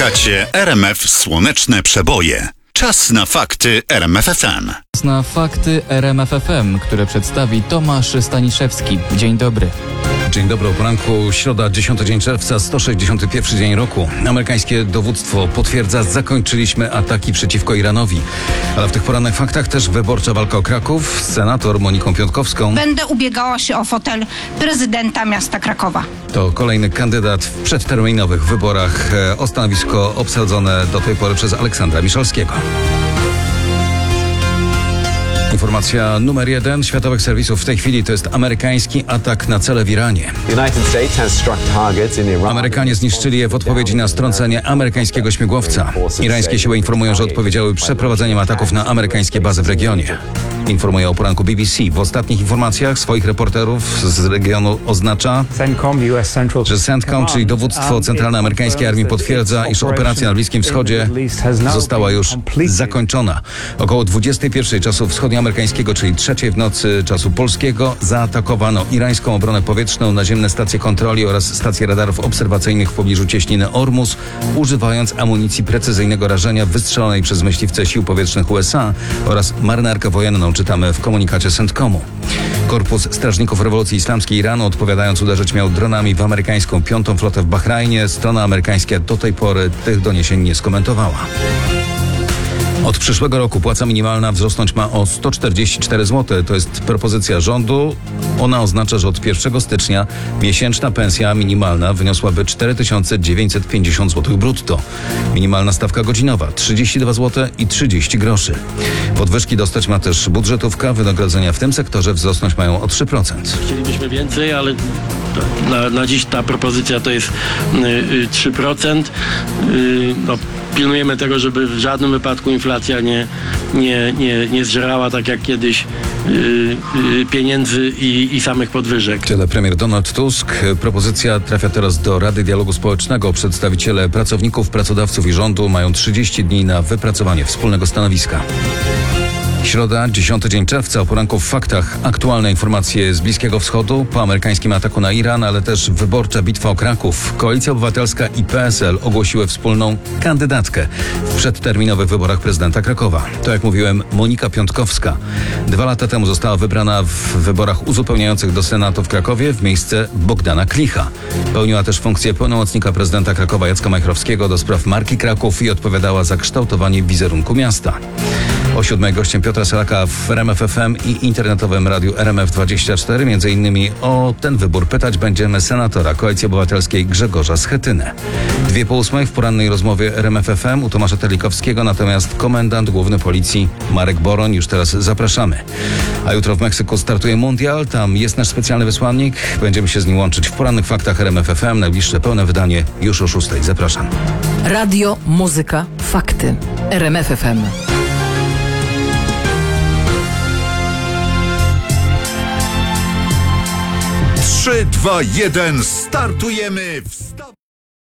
Słuchacie RMF Słoneczne Przeboje. Czas na fakty RMF FM. Czas na fakty RMF FM, które przedstawi Tomasz Staniszewski. Dzień dobry. Dzień dobry, o poranku, środa, 10 dzień czerwca, 161 dzień roku. Amerykańskie dowództwo potwierdza, zakończyliśmy ataki przeciwko Iranowi. Ale w tych porannych faktach też wyborcza walka o Kraków z senator Moniką Piątkowską. Będę ubiegała się o fotel prezydenta miasta Krakowa. To kolejny kandydat w przedterminowych wyborach o stanowisko obsadzone do tej pory przez Aleksandra Miszalskiego. Informacja numer 1 światowych serwisów w tej chwili to jest amerykański atak na cele w Iranie. Amerykanie zniszczyli je w odpowiedzi na strącenie amerykańskiego śmigłowca. Irańskie siły informują, że odpowiedziały przeprowadzeniem ataków na amerykańskie bazy w regionie. Informuje o poranku BBC. W ostatnich informacjach swoich reporterów z regionu oznacza, że CENTCOM, czyli dowództwo Centralne Amerykańskiej Armii, potwierdza, iż operacja na Bliskim Wschodzie została już zakończona. Około 21 czasu wschodnioamerykańskiego, czyli 3 w nocy czasu polskiego, zaatakowano irańską obronę powietrzną, naziemne stacje kontroli oraz stacje radarów obserwacyjnych w pobliżu cieśniny Ormus, używając amunicji precyzyjnego rażenia wystrzelonej przez myśliwce sił powietrznych USA oraz marynarkę wojenną, czytamy w komunikacie CENTCOMu. Korpus Strażników Rewolucji Islamskiej Iranu, odpowiadając, uderzyć miał dronami w amerykańską 5. flotę w Bahrajnie. Strona amerykańska do tej pory tych doniesień nie skomentowała. Od przyszłego roku płaca minimalna wzrosnąć ma o 144 zł. To jest propozycja rządu. Ona oznacza, że od 1 stycznia miesięczna pensja minimalna wyniosłaby 4950 zł brutto. Minimalna stawka godzinowa 32 zł i 30 groszy. Podwyżki dostać ma też budżetówka. Wynagrodzenia w tym sektorze wzrosnąć mają o 3%. Chcielibyśmy więcej, ale na dziś ta propozycja to jest 3%. Pilnujemy tego, żeby w żadnym wypadku inflacja nie zżerała tak jak kiedyś pieniędzy i samych podwyżek. Tyle premier Donald Tusk. Propozycja trafia teraz do Rady Dialogu Społecznego. Przedstawiciele pracowników, pracodawców i rządu mają 30 dni na wypracowanie wspólnego stanowiska. Środa, 10 dzień czerwca, o poranku w faktach. Aktualne informacje z Bliskiego Wschodu po amerykańskim ataku na Iran, ale też wyborcza bitwa o Kraków. Koalicja Obywatelska i PSL ogłosiły wspólną kandydatkę w przedterminowych wyborach prezydenta Krakowa. To, jak mówiłem, Monika Piątkowska. 2 lata temu została wybrana w wyborach uzupełniających do Senatu w Krakowie w miejsce Bogdana Klicha. Pełniła też funkcję pełnomocnika prezydenta Krakowa Jacka Majchrowskiego do spraw marki Kraków i odpowiadała za kształtowanie wizerunku miasta. O 7 gościem Piotra Selaka w RMF FM i internetowym radiu RMF24. Między innymi o ten wybór pytać będziemy senatora Koalicji Obywatelskiej Grzegorza Schetynę. 2:08 w porannej rozmowie RMF FM u Tomasza Terlikowskiego, natomiast komendant główny policji Marek Boroń. Już teraz zapraszamy. A jutro w Meksyku startuje mundial. Tam jest nasz specjalny wysłannik. Będziemy się z nim łączyć w porannych faktach RMF FM. Najbliższe pełne wydanie już o 6. Zapraszam. Radio, muzyka, fakty. RMF FM. 3, 2, 1, startujemy!